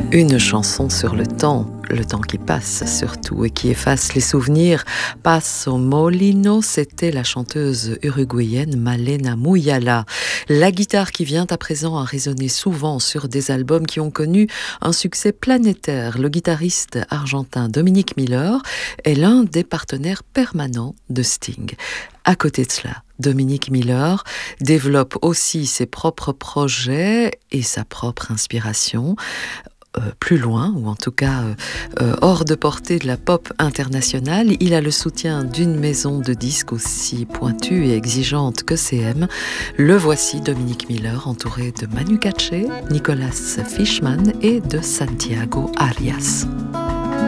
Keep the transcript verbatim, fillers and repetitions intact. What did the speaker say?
Une chanson sur le temps, le temps qui passe surtout et qui efface les souvenirs. Passo Molino, c'était la chanteuse uruguayenne Malena Muyala. La guitare qui vient à présent à résonner souvent sur des albums qui ont connu un succès planétaire. Le guitariste argentin Dominique Miller est l'un des partenaires permanents de Sting. À côté de cela, Dominique Miller développe aussi ses propres projets et sa propre inspiration. Euh, plus loin, ou en tout cas euh, euh, hors de portée de la pop internationale. Il a le soutien d'une maison de disques aussi pointue et exigeante que C M. Le voici, Dominique Miller, entouré de Manu Katché, Nicolas Fishman et de Santiago Arias.